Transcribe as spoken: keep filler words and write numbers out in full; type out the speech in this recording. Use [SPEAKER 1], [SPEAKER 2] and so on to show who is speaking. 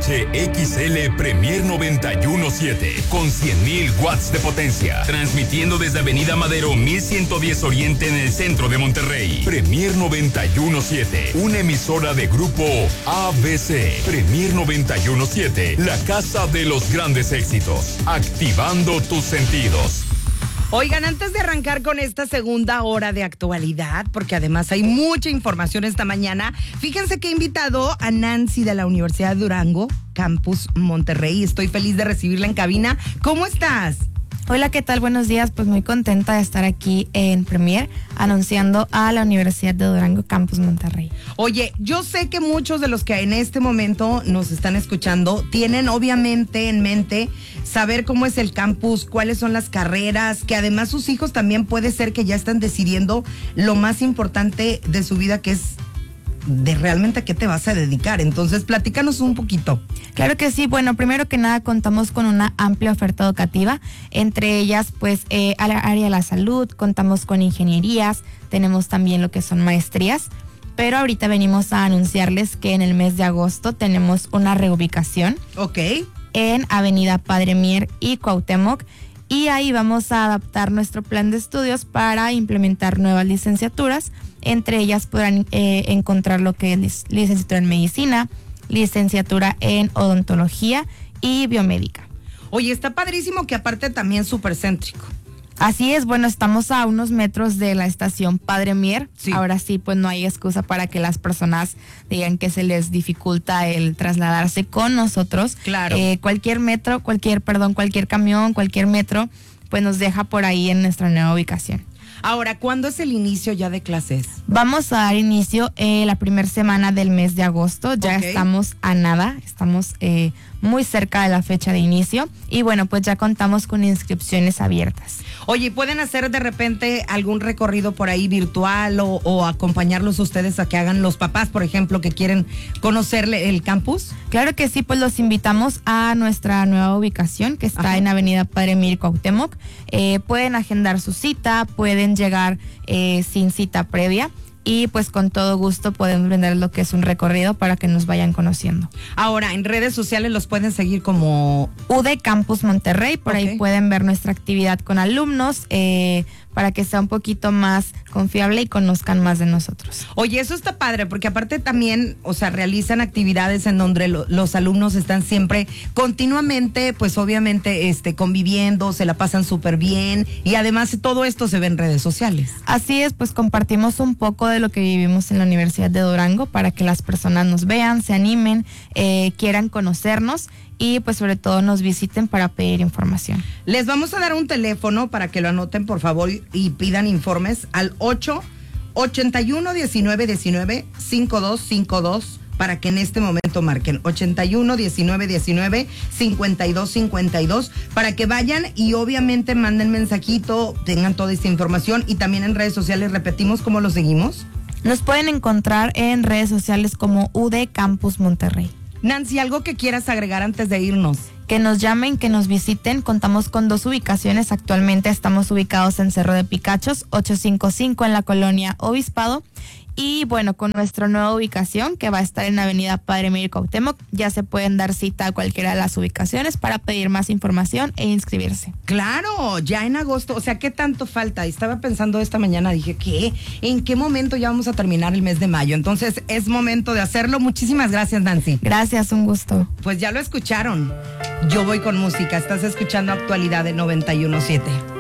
[SPEAKER 1] H X L Premier noventa y uno punto siete con cien mil watts de potencia, transmitiendo desde Avenida Madero mil ciento diez Oriente en el centro de Monterrey. Premier noventa y uno punto siete, una emisora de grupo A B C. Premier noventa y uno punto siete, la casa de los grandes éxitos, activando tus sentidos.
[SPEAKER 2] Oigan, antes de arrancar con esta segunda hora de actualidad, porque además hay mucha información esta mañana, fíjense que he invitado a Nancy de la Universidad de Durango, Campus Monterrey. Estoy feliz de recibirla en cabina. ¿Cómo estás?
[SPEAKER 3] Hola, ¿qué tal? Buenos días. Pues muy contenta de estar aquí en Premier anunciando a la Universidad de Durango, Campus Monterrey.
[SPEAKER 2] Oye, yo sé que muchos de los que en este momento nos están escuchando tienen obviamente en mente saber cómo es el campus, cuáles son las carreras, que además sus hijos también puede ser que ya están decidiendo lo más importante de su vida, que es de realmente a qué te vas a dedicar. Entonces, platícanos un poquito.
[SPEAKER 3] Claro que sí. Bueno, primero que nada contamos con una amplia oferta educativa, entre ellas pues eh, al área de la salud, contamos con ingenierías, tenemos también lo que son maestrías, pero ahorita venimos a anunciarles que en el mes de agosto tenemos una reubicación.
[SPEAKER 2] Ok.
[SPEAKER 3] En Avenida Padre Mier y Cuauhtémoc, y ahí vamos a adaptar nuestro plan de estudios para implementar nuevas licenciaturas. Entre ellas podrán eh, encontrar lo que es licenciatura en medicina, licenciatura en odontología y biomédica.
[SPEAKER 2] Oye, está padrísimo que aparte también súper céntrico.
[SPEAKER 3] Así es, bueno, estamos a unos metros de la estación Padre Mier.
[SPEAKER 2] Sí.
[SPEAKER 3] Ahora sí, pues no hay excusa para que las personas digan que se les dificulta el trasladarse con nosotros.
[SPEAKER 2] Claro.
[SPEAKER 3] Eh, cualquier metro, cualquier, perdón, cualquier camión, cualquier metro, pues nos deja por ahí en nuestra nueva ubicación.
[SPEAKER 2] Ahora, ¿cuándo es el inicio ya de clases?
[SPEAKER 3] Vamos a dar inicio eh, la primera semana del mes de agosto. Ya
[SPEAKER 2] Okay.
[SPEAKER 3] estamos a nada, estamos eh, muy cerca de la fecha de inicio. Y bueno, pues ya contamos con inscripciones abiertas.
[SPEAKER 2] Oye, ¿pueden hacer de repente algún recorrido por ahí virtual o, o acompañarlos ustedes a que hagan los papás, por ejemplo, que quieren conocerle el campus?
[SPEAKER 3] Claro que sí, pues los invitamos a nuestra nueva ubicación que está
[SPEAKER 2] Ajá.
[SPEAKER 3] en Avenida Padre Mier Cuauhtémoc. Eh, pueden agendar su cita, pueden llegar eh, sin cita previa y pues con todo gusto podemos vender lo que es un recorrido para que nos vayan conociendo.
[SPEAKER 2] Ahora, en redes sociales los pueden seguir como
[SPEAKER 3] U D Campus Monterrey, por
[SPEAKER 2] Ok.
[SPEAKER 3] ahí pueden ver nuestra actividad con alumnos eh, para que sea un poquito más confiable y conozcan más de nosotros.
[SPEAKER 2] Oye, eso está padre, porque aparte también, o sea, realizan actividades en donde lo, los alumnos están siempre continuamente, pues obviamente, este, conviviendo, se la pasan súper bien y además todo esto se ve en redes sociales.
[SPEAKER 3] Así es, pues compartimos un poco de lo que vivimos en la Universidad de Durango para que las personas nos vean, se animen, eh, quieran conocernos y pues sobre todo nos visiten para pedir información.
[SPEAKER 2] Les vamos a dar un teléfono para que lo anoten, por favor, y pidan informes al ocho ochenta y uno diecinueve diecinueve cincuenta y dos cincuenta y dos para que en este momento marquen ochenta y uno diecinueve diecinueve cincuenta y dos cincuenta y dos para que vayan y obviamente manden mensajito, tengan toda esta información y también en redes sociales. Repetimos cómo lo seguimos.
[SPEAKER 3] Nos pueden encontrar en redes sociales como U D Campus Monterrey.
[SPEAKER 2] Nancy, ¿algo que quieras agregar antes de irnos?
[SPEAKER 3] Que nos llamen, que nos visiten. Contamos con dos ubicaciones. Actualmente estamos ubicados en Cerro de Picachos, ochocientos cincuenta y cinco en la colonia Obispado. Y bueno, con nuestra nueva ubicación que va a estar en Avenida Padre Mier Cuauhtémoc, ya se pueden dar cita a cualquiera de las ubicaciones para pedir más información e inscribirse.
[SPEAKER 2] Claro, ya en agosto, o sea, ¿qué tanto falta? Estaba pensando esta mañana, dije, ¿qué? ¿En qué momento ya vamos a terminar el mes de mayo? Entonces, es momento de hacerlo. Muchísimas gracias, Nancy.
[SPEAKER 3] Gracias, un gusto.
[SPEAKER 2] Pues ya lo escucharon. Yo voy con música. Estás escuchando Actualidad de noventa y uno punto siete.